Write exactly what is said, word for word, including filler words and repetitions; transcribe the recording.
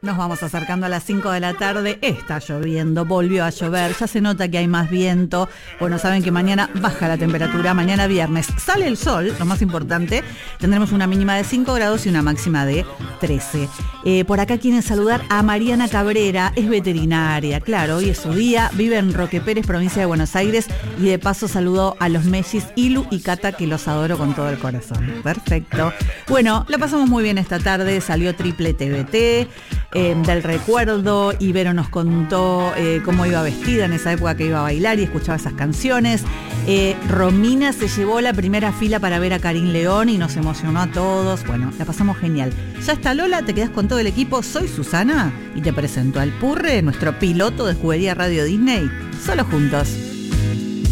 Nos vamos acercando a las cinco de la tarde, está lloviendo, volvió a llover, ya se nota que hay más viento. Bueno, saben que mañana baja la temperatura, mañana viernes sale el sol, lo más importante, tendremos una mínima de cinco grados y una máxima de trece. Eh, por acá quieren saludar a Mariana Cabrera, es veterinaria, claro, hoy es su día, vive en Roque Pérez, provincia de Buenos Aires, y de paso saludó a los mellis Ilu y Cata, que los adoro con todo el corazón. Perfecto. Bueno, la pasamos muy bien esta tarde, salió Triple T V T, Eh, del recuerdo. Ibero nos contó eh, cómo iba vestida en esa época que iba a bailar y escuchaba esas canciones. eh, Romina se llevó la primera fila para ver a Karim León y nos emocionó a todos. Bueno, la pasamos genial. Ya está Lola, te quedás con todo el equipo. Soy Susana y te presento al Purre, nuestro piloto de Juguería Radio Disney. Solo juntos.